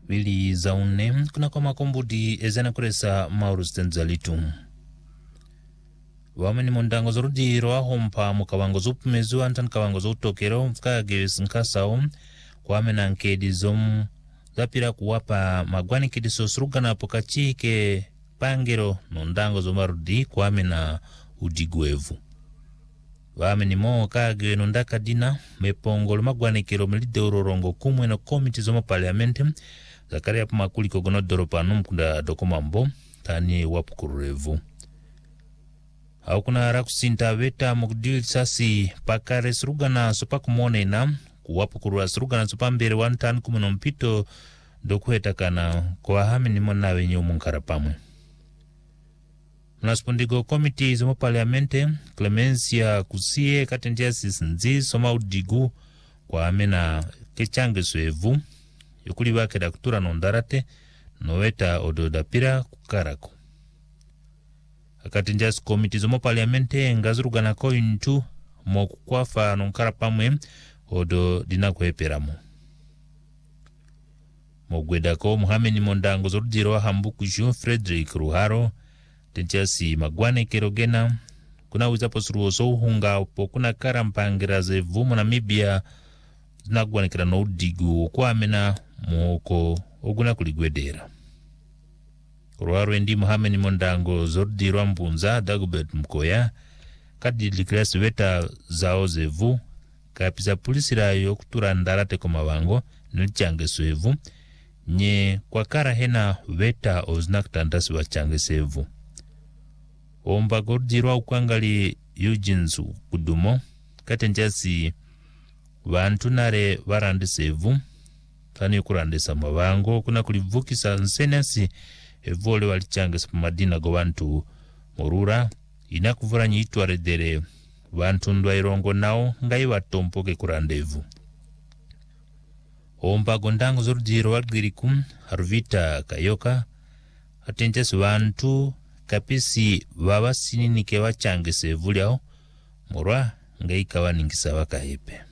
Wili zaune kuna kwa makombudi ezana kuresa mauru stenzalitu. Wameni mondango zorudi roa hompa mukawango zupumezu antan kawango zutokero mfukage sinkasao kwa mena nkedi zomu zapira kuwapa magwani kedi sosruga na pokachike pangero mondango zomarudi kwa mena udigwevu. Wameni mo kage nondaka dina mepongolo magwani kero melide urorongo kumwe no komiti zomo parliamente Zakaria Pumakuli kogono doropanu mkunda dokomambo tani wapukurevu. Haukuna rakusinta weta mukdil sasi pakare surugana sopakumone na kuwapukurua surugana sopambere wantan kumunompito dokuhetakana kwa hami ni mona wenye umunkara pamwe. Mnaspondigo komiti zomo parliamente Clemencia Kusie katenjia sisinzi soma udigu kwa amena kechange suevu yukuli wake dakutura nondarate noweta ododapira kukarako. Akatenjas komiti zomo parliamente ngazurugana ko intu mo kukwafa nonkara pamwe odo dinakuheperamo. Mogwedako Muhamedi Mondango zorudiro hambuku Jean Frederick Ruharo tenjasi magwane kerogena kuna wizapo suruoso uhunga upo kuna karampangira zevu Namibia zinagwanekera no udigu kwa amena mwoko oguna kuligwedera. Ruharo endi Muhamedi Mondango zorudiro mbunza Dagobert Mkoya kadi likrasi weta zao zevu kapisa polisi rayo kutura ndarate komawango nilichange suevu nye kwa kara hena weta oznakutandasi wachange sevu. Omba gordirwa ukwangali Eugene Kudumo katenjasi vantu nare varande sevu tani kurandesa mawango kuna kulivukisa nsenasi evole walichange sapamadina go vantu morura inakuvura nyitu aredere vantu ndwa irongo nao ngai watompoke kurandevu. Omba gondango zorudiro walgirikum Harvita Kayoka atenjasi vantu kapisi vava sininike wachange sevuliao morwa ngai kawaningisa wakahepe.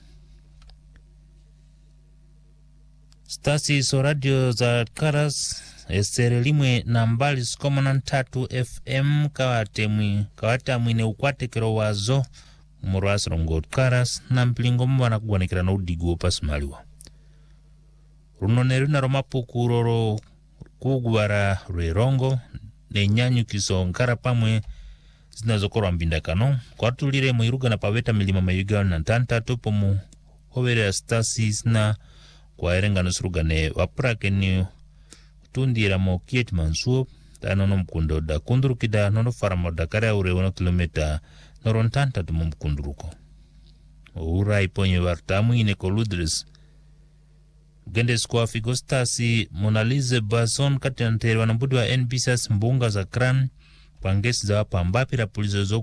Stasi so radio za Karas eserelimwe na mbali sikomona 3 FM kawatamwine ukwate kero wazo morwa sirongo Karas na mpilingo mwana kuwanekera na udigu opasimaliwa. Runoneri na romapuku roro kugwara rwerongo ne nyanyu kiso nkara pamwe zinazokorwa mbindakano kwa tulire muiruga na paveta milima mayuga na tantatu pomu hovere stasi sina kwa erenga nusurugane wapurake ni tundira mo kiet mansuo tanono mkundo da kundurukida nono faramo da kare ure 1 kilomita noron tantatu mkunduruko ura iponye wartamu ine koludres Gendes kwa figostasi Monalize Bason katentere wanambudu wa NBCS mbunga za Kran pangesi za wapa mbapira pulizo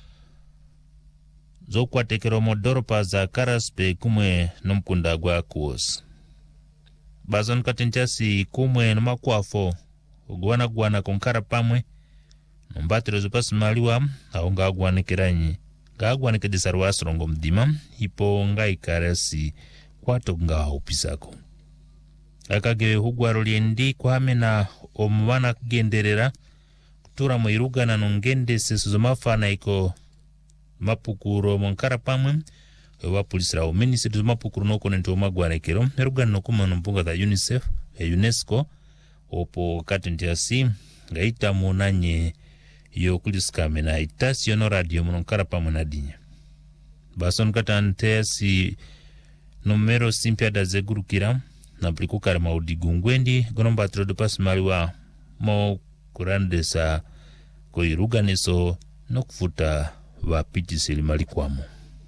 zo kwa tekero modoropa za Karaspe kumwe nomkunda gwa kuos. Bason katenjasi kumwe nomakuafo guana konkara pamwe nombatiro zupasi maliwa haunga guanekeranyi gaguanekedisarwa asrongo mdima hipo ngai karasi kwato nga upisako. Akagewe hugwaro liendi kwa hamena omwana kugenderera kutura mwiruga na nungende sesuzo mafana iko mapukuro mwankara pamwe wa polisi rao minisiti mapukuro noko nento magwarekero neruga nokuma numpunga za UNICEF UNESCO opo katenjasi ngaita monanye yo kuliskame na itasi yono radio mwankara pamwe nadinya. Bason katantesi numero simpia da zegurukira na plikukara maudigu ngwendi gonomba trodo pasimaliwa mo kurandesa koiruga neso no kufuta wapitisili malikwamo.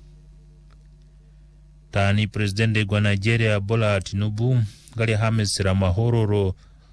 Tani presidente gwa Nigeria Bola Tinubu gali Hames Ramahororo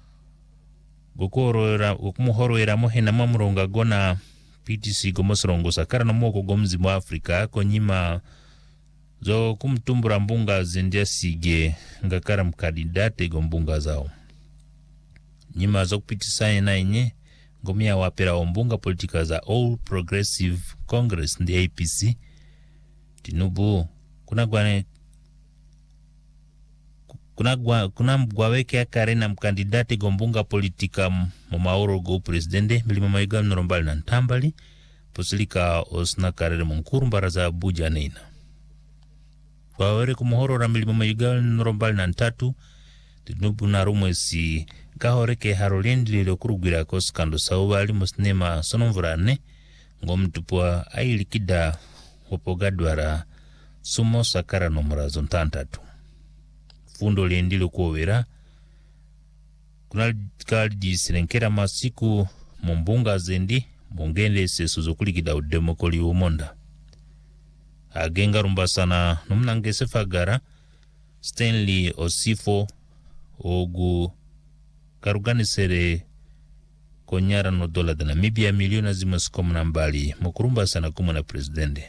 gokumuhoro era mohena mamuronga gona PTC gomosrongo sakara na mwoko gomzi mwa Afrika konyima zo kumtumbura mbunga zendia sige ngakara mkadidate gombunga zao. Nyima zo kupitisa na inye ngomia wapera ombunga politika za All Progressive Congress ndi APC. Tinubu kuna gwane kuna mgwaweke akare na mkandidati gombunga politika mumauro go presidente milima maiga norombali na ntambali posilika osna karere munkuru mbaraza Abuja nina kwa were kumuhorora milima maiga norombali na ntatu tinubu na rumwesi gahoreke harolendi lilo kurugwira koskando saubali musnema sonomvurane ngomtupwa ailikida wapogadwara sumo sakara nomurazo ntantatu fundo liendilo kuowera kuna kaldi sirenkera masiku mumbunga zendi mungende sesuzo kulikida udemokoli umonda agenga rumba sana numnangese fagara Stanley Osifo ogu karuganisere konyara no dola da Namibia miliona zimasikomu na mbali mukurumba sana kumuna presidente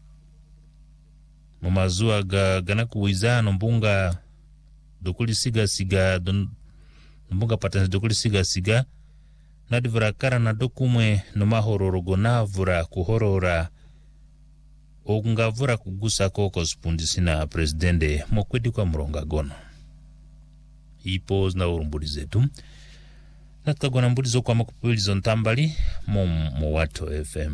mumazua gana kuwiza nombunga dokuli siga mbunga patanzi dokuli siga nadivura kara na dokumwe nomahororogo navura kuhorora okungavura kugusa koko spundisina presidente mokwedi kwa mronga gono ipo zina urumbuli zetu natakagona mbulizo kwa makupilizo ntambali mu Wato FM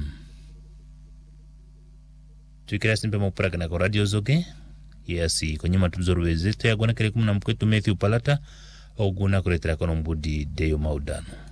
tukira simpe mupuraka na kwa radio zoge yasi kwenye matubzoru wezetu ya gwana kere kumuna mkwetu Matthew Palata oguna kuletera kono mbudi Deyo Maudano.